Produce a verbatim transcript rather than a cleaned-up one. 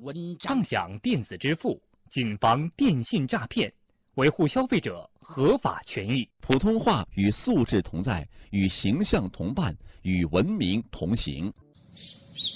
文章。 畅享电子支付，谨防电信诈骗，维护消费者合法权益。 普通话与素质同在，与形象同伴，与文明同行。